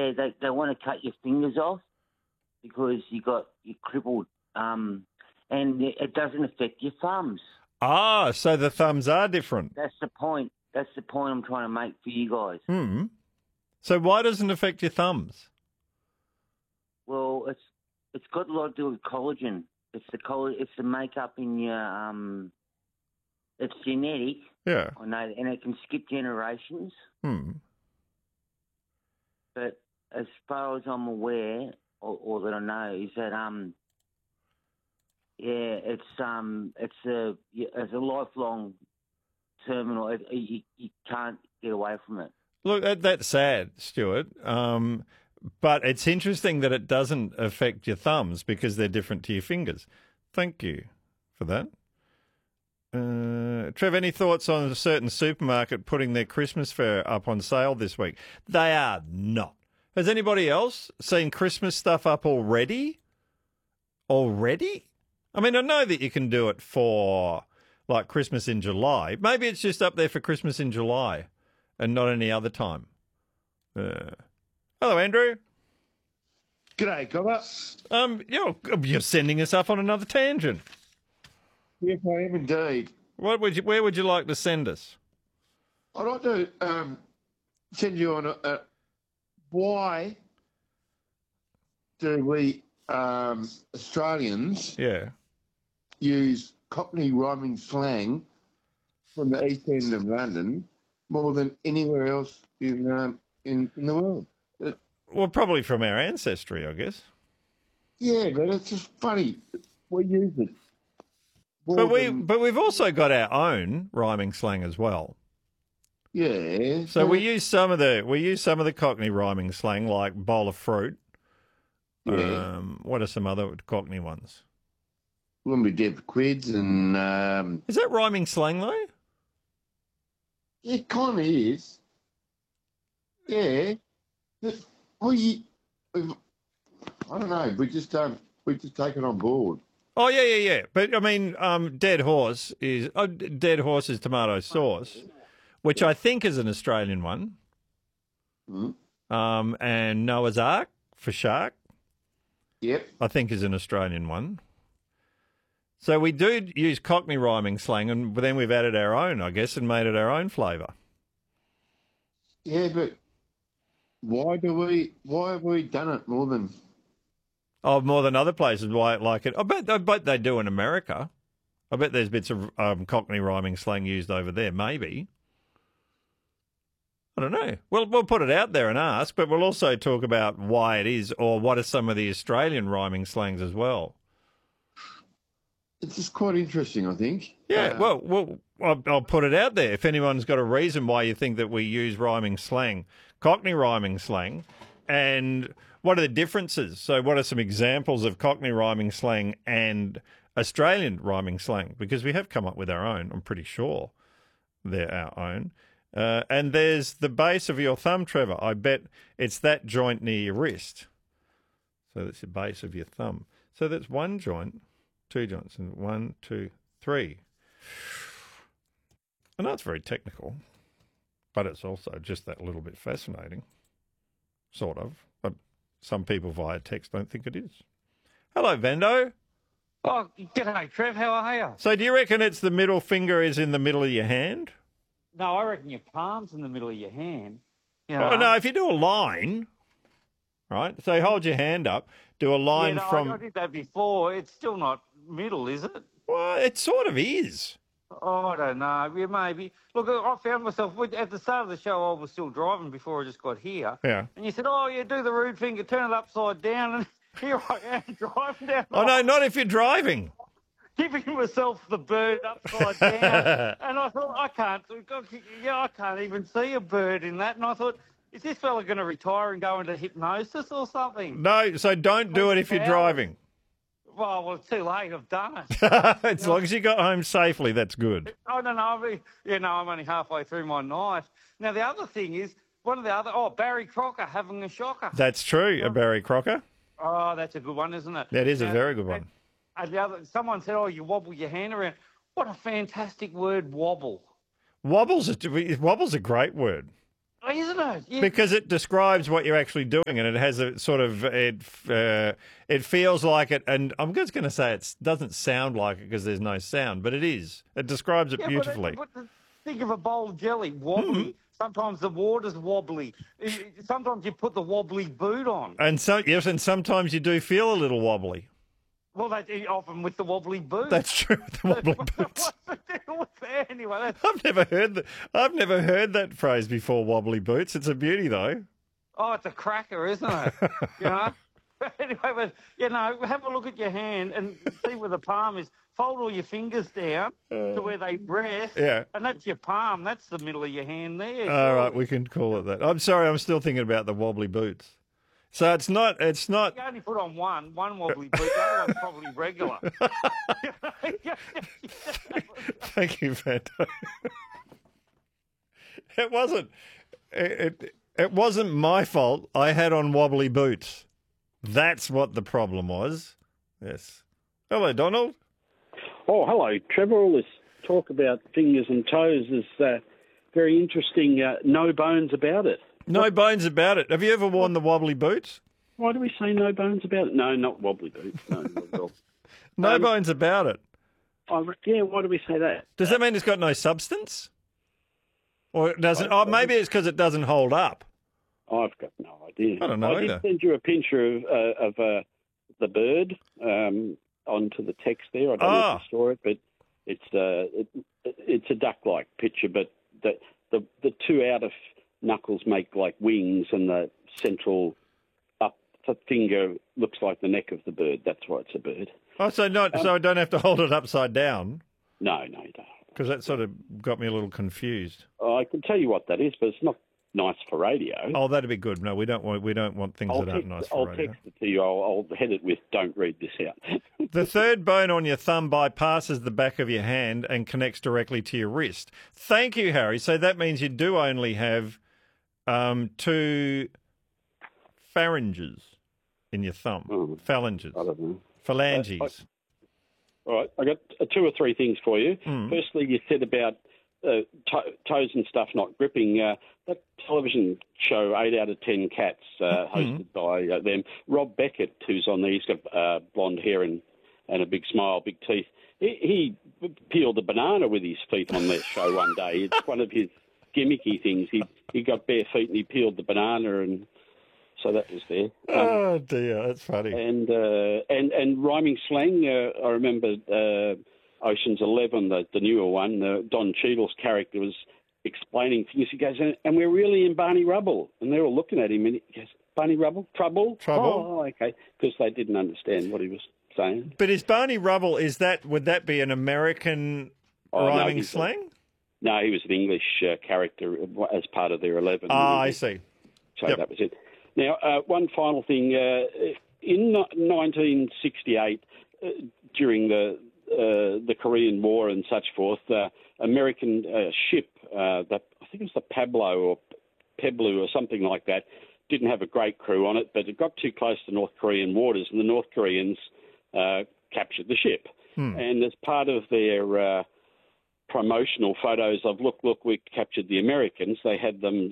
Yeah, they want to cut your fingers off because you're crippled, and it doesn't affect your thumbs. Ah, so the thumbs are different. That's the point. That's the point I'm trying to make for you guys. So why doesn't it affect your thumbs? Well, it's got a lot to do with collagen. It's the makeup in your it's genetic. Yeah. I know, and it can skip generations. But as far as I'm aware, or that I know, is that it's a lifelong terminal. You can't get away from it. Look, that's sad, Stuart. But it's interesting that it doesn't affect your thumbs because they're different to your fingers. Thank you for that. Trev, any thoughts on a certain supermarket putting their Christmas fair up on sale this week? They are not. Has anybody else seen Christmas stuff up already? Already? I mean, I know that you can do it for, like, Christmas in July. Maybe it's just up there for Christmas in July and not any other time. Hello, Andrew. G'day, Cobber. You're sending us up on another tangent. Yes, I am indeed. Where would you like to send us? I'd like to send you on why do we Australians use Cockney rhyming slang from the East End of London more than anywhere else in the world? Well, probably from our ancestry, I guess. Yeah, but it's just funny. We use it. But we've also got our own rhyming slang as well. Yeah. So we use some of the Cockney rhyming slang, like bowl of fruit. Yeah. What are some other Cockney ones? When we did quids and is that rhyming slang though? It kind of is. Yeah. I don't know. We just take it on board. Oh yeah. But I mean, dead horse is tomato sauce, which I think is an Australian one. And Noah's Ark for shark. Yep. I think is an Australian one. So we do use Cockney rhyming slang, and then we've added our own, I guess, and made it our own flavour. Yeah, but why have we done it more than? Oh, more than other places. Why it like it? I bet they do in America. I bet there's bits of Cockney rhyming slang used over there. Maybe. I don't know. We'll put it out there and ask, but we'll also talk about why it is, or what are some of the Australian rhyming slangs as well. It's just quite interesting, I think. Yeah, I'll put it out there. If anyone's got a reason why you think that we use rhyming slang, Cockney rhyming slang, and what are the differences? So what are some examples of Cockney rhyming slang and Australian rhyming slang? Because we have come up with our own, I'm pretty sure they're our own. And there's the base of your thumb, Trevor. I bet it's that joint near your wrist. So that's the base of your thumb. So that's one joint, two joints, and 1, 2, 3. I know it's very technical, but it's also just that little bit fascinating, sort of. But some people via text don't think it is. Hello, Vendo. Oh, g'day, Trev. How are you? So do you reckon it's the middle finger is in the middle of your hand? No, I reckon your palm's in the middle of your hand. You know? Oh, no, if you do a line, right? So hold your hand up, do a line from... I did that before. It's still not middle, is it? Well, it sort of is. Oh, I don't know. Yeah, maybe. Look, I found myself, at the start of the show, I was still driving before I just got here. Yeah. And you said, oh, yeah, do the rude finger, turn it upside down, and here I am driving down the no, not if you're driving. Giving myself the bird upside down. And I thought, I can't even see a bird in that. And I thought, is this fella going to retire and go into hypnosis or something? No, so don't do it if you're driving. Well, it's too late. I've done it. As long as you got home safely, that's good. I don't know. I'm only halfway through my night. Now, the other thing is, Barry Crocker having a shocker. That's true, a Barry Crocker. Oh, that's a good one, isn't it? That is a very good one. Someone said, oh, you wobble your hand around. What a fantastic word, wobble. Wobble's a great word. Isn't it? Yeah. Because it describes what you're actually doing, and it has a sort of it feels like it. And I'm just going to say it doesn't sound like it because there's no sound, but it is. It describes it beautifully. But think of a bowl of jelly, wobbly. Mm-hmm. Sometimes the water's wobbly. Sometimes you put the wobbly boot on. And so yes, and sometimes you do feel a little wobbly. Well, that's often with the wobbly boot. That's true with the wobbly boots. What's the deal with that anyway? That's... I've never heard that phrase before. Wobbly boots. It's a beauty though. Oh, it's a cracker, isn't it? You know. Anyway, but have a look at your hand and see where the palm is. Fold all your fingers down to where they rest. Yeah. And that's your palm. That's the middle of your hand there. All right, we can call it that. I'm sorry, I'm still thinking about the wobbly boots. So it's not. You only put on one wobbly boot. The other one's probably regular. Thank you, Fanto. It wasn't. It wasn't my fault. I had on wobbly boots. That's what the problem was. Yes. Hello, Donald. Oh, hello, Trevor. All this talk about fingers and toes is very interesting. No bones about it. No bones about it. Have you ever worn the wobbly boots? Why do we say no bones about it? No, not wobbly boots. No, not at all. No bones about it. Yeah, why do we say that? Does that mean it's got no substance? Or does it? Oh, maybe it's because it doesn't hold up. I've got no idea. I don't know I either. did send you a picture of the bird onto the text there. I don't know if you saw it, but it's a duck-like picture, but the two outer knuckles make like wings, and the central up finger looks like the neck of the bird. That's why it's a bird. Oh, so I don't have to hold it upside down? No, you don't. Because that sort of got me a little confused. I can tell you what that is, but it's not nice for radio. Oh, that'd be good. No, we don't want things that aren't nice for radio. I'll text it to you. I'll head it with "Don't read this out." The third bone on your thumb bypasses the back of your hand and connects directly to your wrist. Thank you, Harry. So that means you do only have two phalanges in your thumb. Phalanges. I don't know. Phalanges. All right, I got two or three things for you. Firstly, you said about toes and stuff not gripping. That television show, 8 out of 10 Cats, hosted by them. Rob Beckett, who's on there, he's got blonde hair and a big smile, big teeth. He peeled a banana with his feet on that show one day. It's one of his gimmicky things. He got bare feet and he peeled the banana, and so that was there. Oh dear, that's funny. And rhyming slang. I remember Ocean's 11, the newer one. Don Cheadle's character was explaining things. He goes, and we're really in Barney Rubble, and they're all looking at him, and he goes, Barney Rubble, trouble. Oh, okay, because they didn't understand what he was saying. But is Barney Rubble? Would that be an American rhyming slang? No, he was an English character as part of their 11. Ah, I see. So that was it. Now, one final thing. In 1968, during the Korean War and such forth, American ship, that I think it was the Pebble or something like that, didn't have a great crew on it, but it got too close to North Korean waters, and the North Koreans captured the ship. And as part of their promotional photos of, look, we captured the Americans, they had them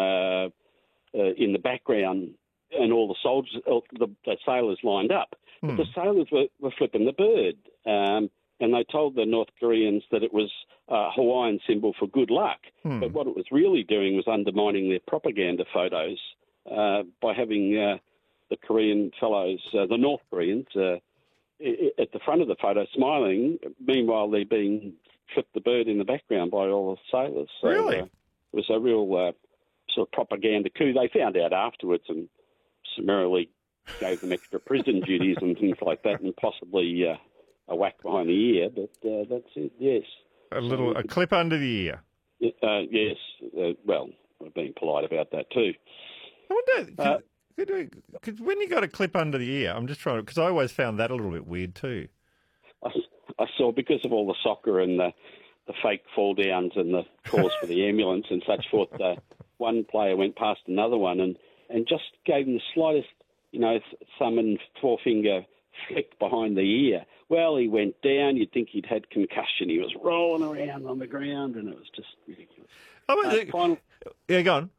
in the background, and all the soldiers, the sailors lined up. But the sailors were flipping the bird, and they told the North Koreans that it was a Hawaiian symbol for good luck. But what it was really doing was undermining their propaganda photos by having the Korean fellows, the North Koreans, at the front of the photo smiling. Meanwhile, they're being flipped the bird in the background by all the sailors. So, really? It was a real sort of propaganda coup. They found out afterwards and summarily gave them extra prison duties and things like that, and possibly a whack behind the ear. But that's it. Yes, a clip under the ear. Yes. Well, we're being polite about that too. I wonder, cause when you got a clip under the ear, I'm just trying to, because I always found that a little bit weird too. I saw, because of all the soccer and the fake fall downs and the calls for the ambulance and such forth, one player went past another one and just gave him the slightest, thumb and forefinger flick behind the ear. Well, he went down. You'd think he'd had concussion. He was rolling around on the ground, and it was just ridiculous. Yeah, go on.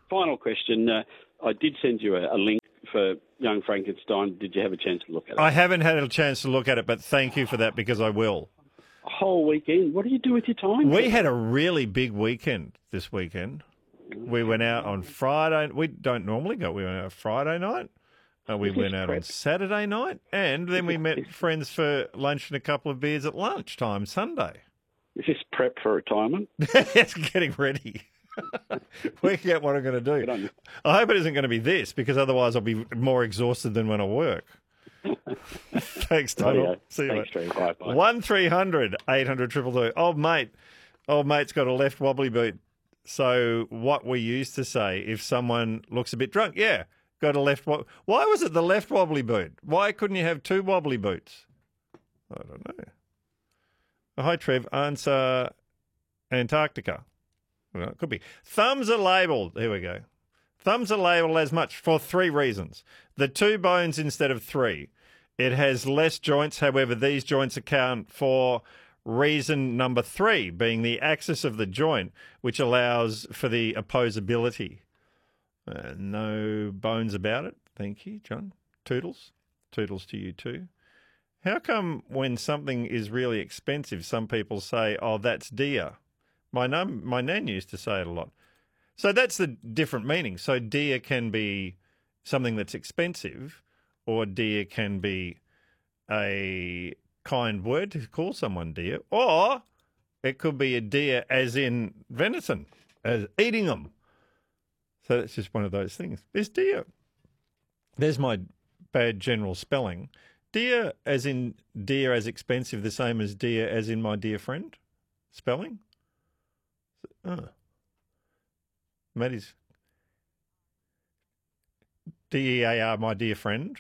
final question. I did send you a link for Young Frankenstein. Did you have a chance to look at it? I haven't had a chance to look at it, but thank you for that because I will. A whole weekend. What do you do with your time? We had a really big weekend this weekend. We went out on Friday. We don't normally go. We went out Friday night. We went out on Saturday night. And then we met friends for lunch and a couple of beers at lunchtime Sunday. Is this prep for retirement? It's getting ready. Working out what I'm going to do. I hope it isn't going to be this because otherwise I'll be more exhausted than when I work. Thanks, Donald. See you, Thanks, Drew. Bye. 1300 800 222. Old mate's got a left wobbly boot. So what we used to say, if someone looks a bit drunk, yeah, got a left wobbly. Why was it the left wobbly boot? Why couldn't you have two wobbly boots? I don't know. Hi, Trev. Answer Antarctica. Well, it could be. Thumbs are labelled. Here we go. Thumbs are labelled as much for three reasons. The 2 bones instead of 3. It has less joints. However, these joints account for reason number 3, being the axis of the joint, which allows for the opposability. No bones about it. Thank you, John. Toodles. Toodles to you too. How come when something is really expensive, some people say, oh, that's dear? My nan used to say it a lot. So that's the different meaning. So dear can be something that's expensive, or dear can be a kind word to call someone dear, or it could be a deer as in venison, as eating them. So that's just one of those things. There's deer. There's my bad general spelling. Dear as in dear as expensive, the same as dear as in my dear friend spelling. Oh. Maddie's DEAR, my dear friend.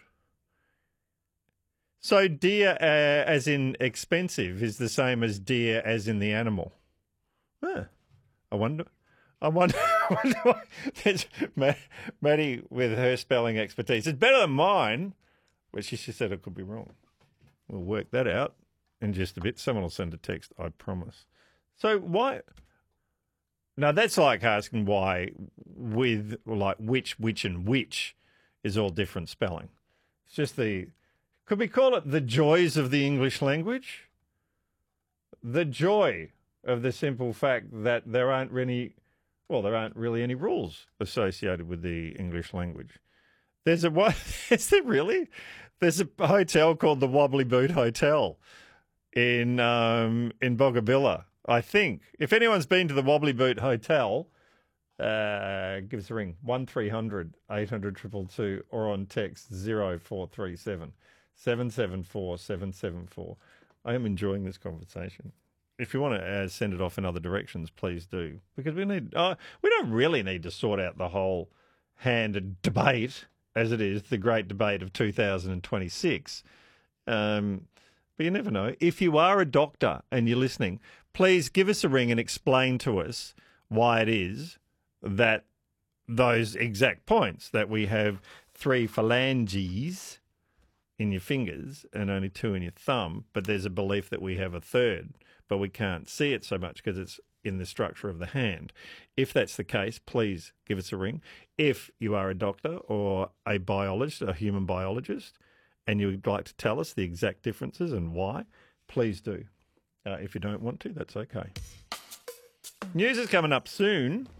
So dear as in expensive is the same as dear as in the animal. Huh. I wonder why. There's Maddie with her spelling expertise. It's better than mine, but she said it could be wrong. We'll work that out in just a bit. Someone will send a text, I promise. So why... Now, that's like asking why with, like, which, and which is all different spelling. It's just could we call it the joys of the English language? The joy of the simple fact that there aren't really any rules associated with the English language. There's a is there really? There's a hotel called the Wobbly Boot Hotel in Bogabilla. I think. If anyone's been to the Wobbly Boot Hotel, give us a ring, 1300 800 222, or on text 0437 774 774. I am enjoying this conversation. If you want to send it off in other directions, please do. Because we don't really need to sort out the whole hand debate, as it is, the great debate of 2026. But you never know. If you are a doctor and you're listening, please give us a ring and explain to us why it is that those exact points, that we have 3 phalanges in your fingers and only 2 in your thumb, but there's a belief that we have a third, but we can't see it so much because it's in the structure of the hand. If that's the case, please give us a ring. If you are a doctor or a biologist, a human biologist, and you would like to tell us the exact differences and why, please do. If you don't want to, that's okay. News is coming up soon.